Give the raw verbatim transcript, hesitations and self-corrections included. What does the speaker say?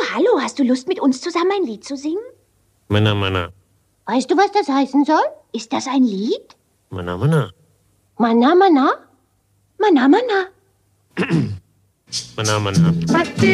hallo, hast du Lust, mit uns zusammen ein Lied zu singen? Mana, mana. Weißt du, was das heißen soll? Ist das ein Lied? Mana, mana. Mana, mana? Mana, mana. Mana, mana.